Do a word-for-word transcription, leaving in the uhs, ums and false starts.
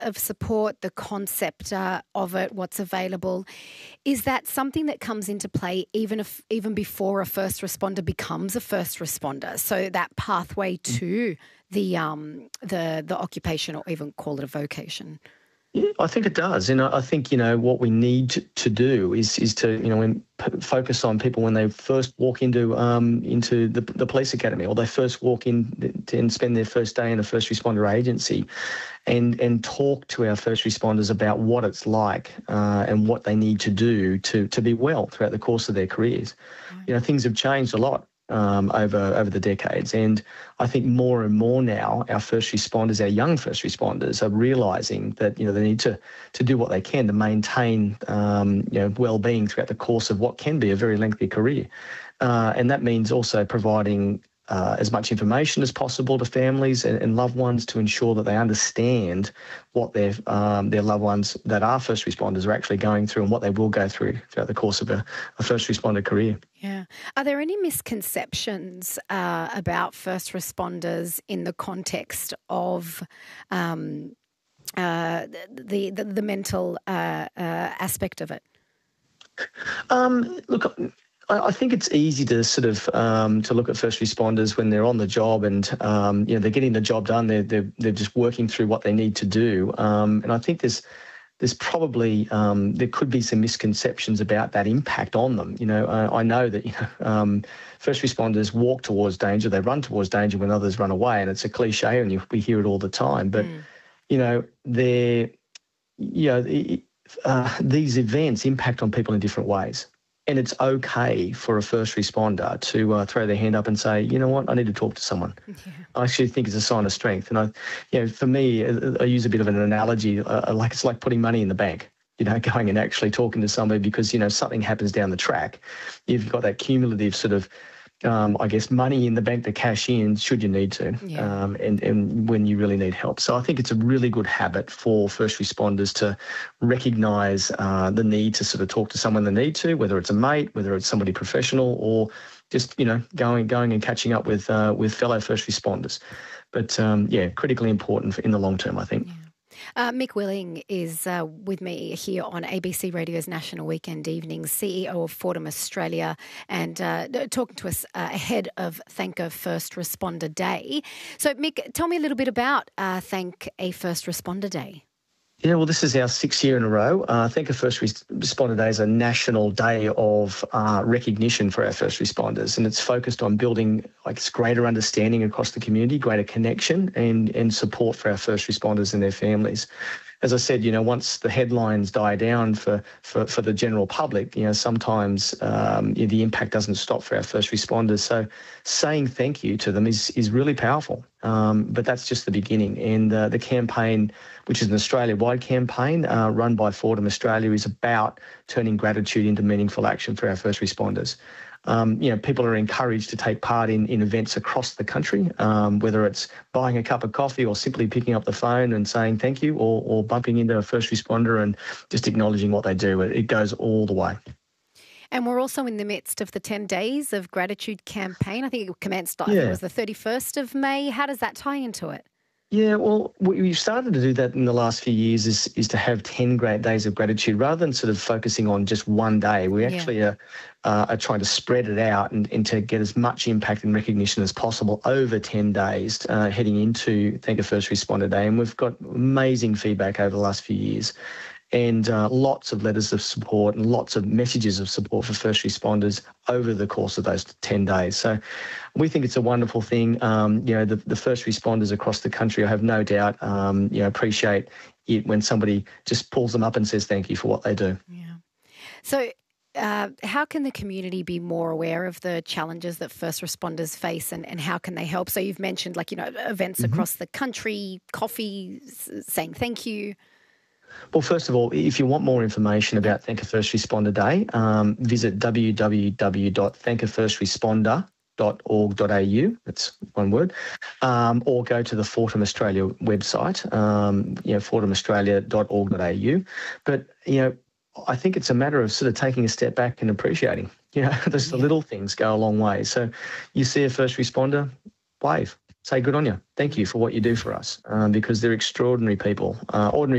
of support, the concept uh, of it, what's available, is that something that comes into play even if even before a first responder becomes a first responder? So that pathway to the um, the the occupation, or even call it a vocation. Yeah, I think it does. And I think, you know, what we need to, to do is is to, you know, when, p- focus on people when they first walk into um, into the, the police academy, or they first walk in and spend their first day in a first responder agency, and and talk to our first responders about what it's like uh, and what they need to do to to be well throughout the course of their careers. Right. You know, things have changed a lot Um, over over the decades, and I think more and more now our first responders, our young first responders, are realising that, you know, they need to to do what they can to maintain um, you know, well-being throughout the course of what can be a very lengthy career, uh, and that means also providing Uh, as much information as possible to families and, and loved ones to ensure that they understand what their um, their loved ones that are first responders are actually going through, and what they will go through throughout the course of a, a first responder career. Yeah. Are there any misconceptions uh, about first responders in the context of um, uh, the, the the mental uh, uh, aspect of it? Um, look, I I think it's easy to sort of um, to look at first responders when they're on the job, and um, you know, they're getting the job done. They're they're they're just working through what they need to do. Um, and I think there's there's probably um, there could be some misconceptions about that impact on them. You know, uh, I know that, you know, um, first responders walk towards danger, they run towards danger when others run away, and it's a cliche, and you, we hear it all the time. But mm. you know, they're you know uh, these events impact on people in different ways. And it's okay for a first responder to uh, throw their hand up and say, you know what, I need to talk to someone. Yeah. I actually think it's a sign of strength. And I, you know, for me, I use a bit of an analogy, uh, like it's like putting money in the bank, you know, going and actually talking to somebody because, you know, something happens down the track. You've got that cumulative sort of, um, I guess, money in the bank to cash in should you need to, yeah. um, and, and when you really need help. So I think it's a really good habit for first responders to recognise uh, the need to sort of talk to someone they need to, whether it's a mate, whether it's somebody professional, or just, you know, going going and catching up with uh, with fellow first responders. But um, yeah, critically important for in the long term, I think. Yeah. Uh, Mick Willing is uh, with me here on A B C Radio's National Weekend Evenings, C E O of Fordham Australia, and uh, talking to us uh, ahead of Thank a First Responder Day. So, Mick, tell me a little bit about uh, Thank a First Responder Day. Yeah, well, this is our sixth year in a row. Uh, I think a First Responder Day is a national day of uh, recognition for our first responders, and it's focused on building like greater understanding across the community, greater connection, and and support for our first responders and their families. As I said, you know, once the headlines die down for, for, for the general public, you know, sometimes um, the impact doesn't stop for our first responders. So saying thank you to them is is really powerful. Um, but that's just the beginning. And uh, the campaign, which is an Australia-wide campaign uh, run by Fordham Australia, is about turning gratitude into meaningful action for our first responders. Um, you know, people are encouraged to take part in, in events across the country, um, whether it's buying a cup of coffee or simply picking up the phone and saying thank you, or, or bumping into a first responder and just acknowledging what they do. It, it goes all the way. And we're also in the midst of the ten days of gratitude campaign. I think it commenced, I think yeah. it was the thirty-first of May. How does that tie into it? Yeah, well, we've started to do that in the last few years is is to have ten great days of gratitude rather than sort of focusing on just one day. We actually yeah. are, uh, are trying to spread it out and, and to get as much impact and recognition as possible over ten days uh, heading into Thank a First Responder Day. And we've got amazing feedback over the last few years, and uh, lots of letters of support and lots of messages of support for first responders over the course of those ten days. So we think it's a wonderful thing. Um, you know, the, the first responders across the country, I have no doubt, um, you know, appreciate it when somebody just pulls them up and says thank you for what they do. Yeah. So uh, how can the community be more aware of the challenges that first responders face, and, and how can they help? So you've mentioned, like, you know, events mm-hmm. across the country, coffee, saying thank you. Well, first of all, if you want more information about Thank a First Responder Day, um, visit w w w dot thank a first responder dot org dot a u. That's one word. Um, or go to the Fordham Australia website, um, you know, fordham australia dot org dot a u. But, you know, I think it's a matter of sort of taking a step back and appreciating. You know, those the little things go a long way. So you see a first responder, wave. say good on you. Thank you for what you do for us, um, because they're extraordinary people, uh, ordinary